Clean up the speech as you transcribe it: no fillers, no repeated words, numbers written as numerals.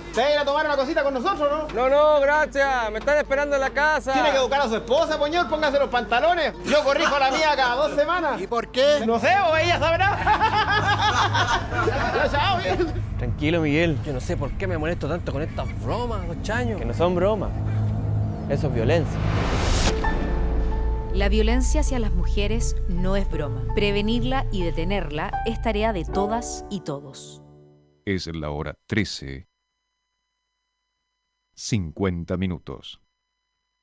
¿Te vas a ir a tomar una cosita con nosotros, no? No, gracias. Me están esperando en la casa. Tiene que educar a su esposa, poñol. Póngase los pantalones. Yo corrijo a la mía cada 2 semanas. ¿Y por qué? No sé, o ella sabrá. Ya, chao, bien. Tranquilo, Miguel. Yo no sé por qué me molesto tanto con estas bromas, los chaños. Que no son bromas. Eso es violencia. La violencia hacia las mujeres no es broma. Prevenirla y detenerla es tarea de todas y todos. Es la hora 13:50.